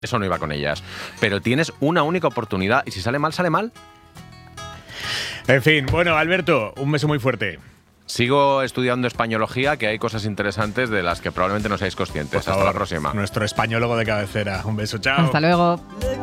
Eso no iba con ellas. Pero tienes una única oportunidad y si sale mal, sale mal. En fin, bueno, Alberto, un beso muy fuerte. Sigo estudiando españología, que hay cosas interesantes de las que probablemente no seáis conscientes. Por favor, Hasta la próxima. Nuestro españólogo de cabecera. Un beso, chao. Hasta luego.